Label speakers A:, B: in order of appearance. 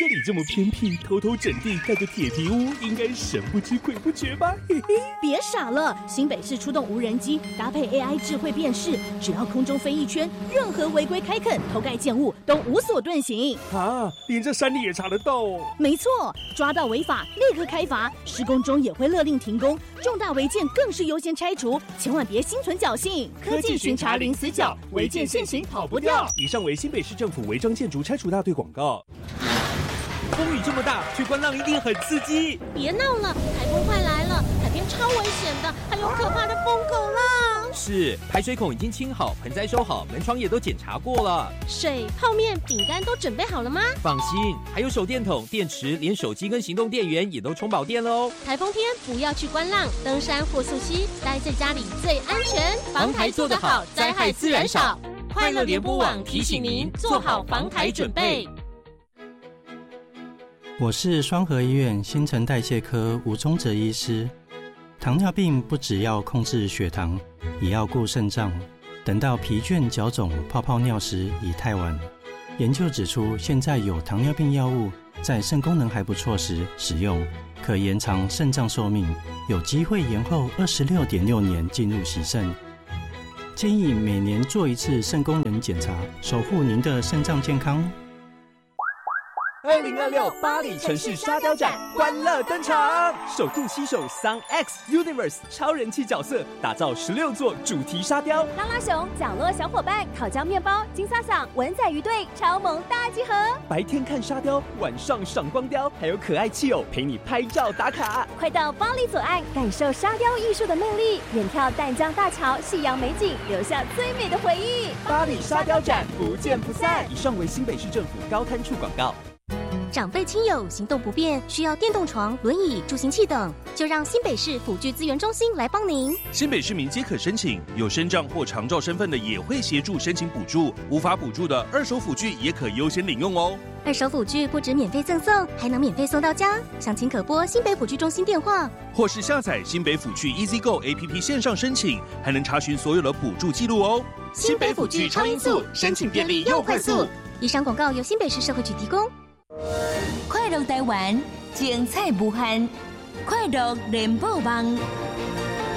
A: 这里这么偏僻，偷偷整地盖个铁皮屋，应该神不知鬼不觉吧？嘿嘿，
B: 别傻了，新北市出动无人机，搭配 AI 智慧辨识，只要空中飞一圈，任何违规开垦、偷盖建物都无所遁形。
A: 啊，连这山里也查得到哦？
B: 没错，抓到违法立刻开罚，施工中也会勒令停工，重大违建更是优先拆除，千万别心存侥幸。
A: 科技巡查零死角，违建现行跑不掉。以上为新北市政府违章建筑拆除大队广告。风雨这么大，去观浪一定很刺激。
C: 别闹了，台风快来了，海边超危险的，还有可怕的疯狗浪。
D: 是，排水孔已经清好，盆栽收好，门窗也都检查过了。
C: 水、泡面、饼干都准备好了吗？
D: 放心，还有手电筒、电池，连手机跟行动电源也都充饱电了哦。
C: 台风天不要去观浪、登山或溯溪，待在家里最安全。
D: 防台做得好，灾害自然少。快乐联播网提醒您做好防台准备。
E: 我是双和医院新陈代谢科吴宗哲医师。糖尿病不只要控制血糖，也要顾肾脏。等到疲倦、脚肿、泡泡尿时已太晚。研究指出，现在有糖尿病药物在肾功能还不错时使用，可延长肾脏寿命，有机会延后26.6年进入洗肾。建议每年做一次肾功能检查，守护您的肾脏健康。
A: 2026巴黎城市沙雕展欢乐登场，首度携手 Sun X Universe 超人气角色，打造16座主题沙雕。
F: 拉拉熊、角落小伙伴、烤焦面包、金萨桑、文仔鱼队超萌大集合。
A: 白天看沙雕，晚上赏光雕，还有可爱气偶陪你拍照打卡。
F: 快到巴黎左岸，感受沙雕艺术的魅力，远眺淡江大桥、夕阳美景，留下最美的回忆。
A: 巴黎沙雕展不见不散。以上为新北市政府高滩处广告。
C: 长辈亲友行动不便，需要电动床、轮椅、助行器等，就让新北市辅具资源中心来帮您。
G: 新北市民皆可申请，有身障或长照身份的也会协助申请补助，无法补助的二手辅具也可优先领用哦。
C: 二手辅具不止免费赠送，还能免费送到家。详情可拨新北辅具中心电话，
G: 或是下载新北辅具 EasyGo APP 线上申请，还能查询所有的补助记录哦。
C: 新北辅具超音速，申请便利又快速。以上广告由新北市社会局提供。
H: 快乐台湾，精彩无限，快乐联播网。